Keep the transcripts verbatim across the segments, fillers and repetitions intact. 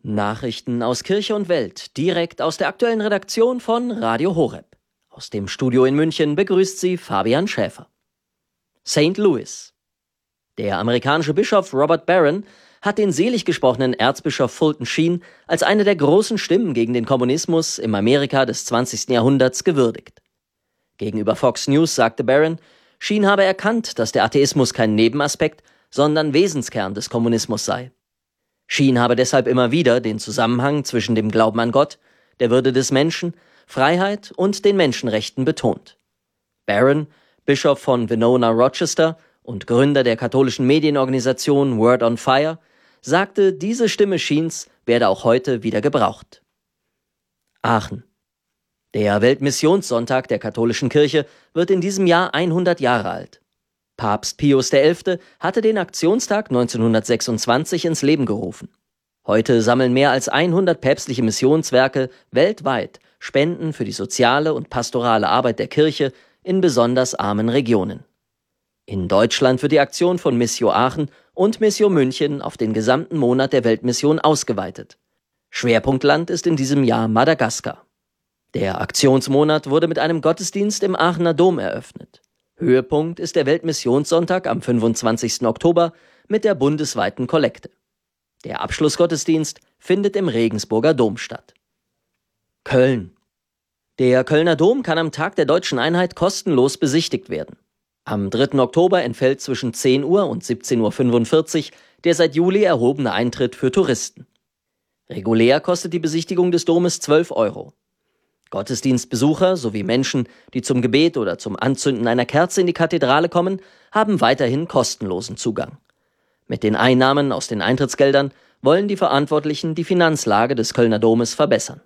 Nachrichten aus Kirche und Welt, direkt aus der aktuellen Redaktion von Radio Horeb. Aus dem Studio in München begrüßt Sie Fabian Schäfer. Saint Louis. Der amerikanische Bischof Robert Barron hat den selig gesprochenen Erzbischof Fulton Sheen als eine der großen Stimmen gegen den Kommunismus im Amerika des zwanzigsten Jahrhunderts gewürdigt. Gegenüber Fox News sagte Barron, Sheen habe erkannt, dass der Atheismus kein Nebenaspekt, sondern Wesenskern des Kommunismus sei. Sheen habe deshalb immer wieder den Zusammenhang zwischen dem Glauben an Gott, der Würde des Menschen, Freiheit und den Menschenrechten betont. Barron, Bischof von Winona Rochester und Gründer der katholischen Medienorganisation Word on Fire, sagte, diese Stimme Sheens werde auch heute wieder gebraucht. Aachen. Der Weltmissionssonntag der katholischen Kirche wird in diesem Jahr hundert Jahre alt. Papst Pius der Elfte hatte den Aktionstag neunzehnhundertsechsundzwanzig ins Leben gerufen. Heute sammeln mehr als hundert päpstliche Missionswerke weltweit Spenden für die soziale und pastorale Arbeit der Kirche in besonders armen Regionen. In Deutschland wird die Aktion von Missio Aachen und Missio München auf den gesamten Monat der Weltmission ausgeweitet. Schwerpunktland ist in diesem Jahr Madagaskar. Der Aktionsmonat wurde mit einem Gottesdienst im Aachener Dom eröffnet. Höhepunkt ist der Weltmissionssonntag am fünfundzwanzigsten Oktober mit der bundesweiten Kollekte. Der Abschlussgottesdienst findet im Regensburger Dom statt. Köln. Der Kölner Dom kann am Tag der Deutschen Einheit kostenlos besichtigt werden. Am dritten Oktober entfällt zwischen zehn Uhr und siebzehn Uhr fünfundvierzig der seit Juli erhobene Eintritt für Touristen. Regulär kostet die Besichtigung des Domes zwölf Euro. Gottesdienstbesucher sowie Menschen, die zum Gebet oder zum Anzünden einer Kerze in die Kathedrale kommen, haben weiterhin kostenlosen Zugang. Mit den Einnahmen aus den Eintrittsgeldern wollen die Verantwortlichen die Finanzlage des Kölner Domes verbessern.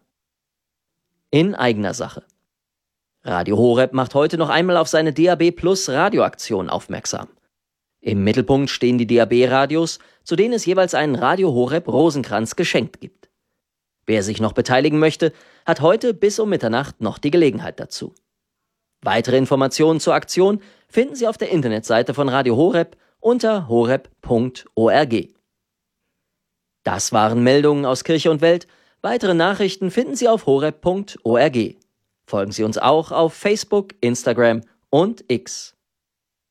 In eigener Sache. Radio Horeb macht heute noch einmal auf seine D A B Plus Radioaktion aufmerksam. Im Mittelpunkt stehen die D A B-Radios, zu denen es jeweils einen Radio Horeb Rosenkranz geschenkt gibt. Wer sich noch beteiligen möchte, hat heute bis um Mitternacht noch die Gelegenheit dazu. Weitere Informationen zur Aktion finden Sie auf der Internetseite von Radio Horeb unter horeb punkt org. Das waren Meldungen aus Kirche und Welt. Weitere Nachrichten finden Sie auf horeb punkt org. Folgen Sie uns auch auf Facebook, Instagram und X.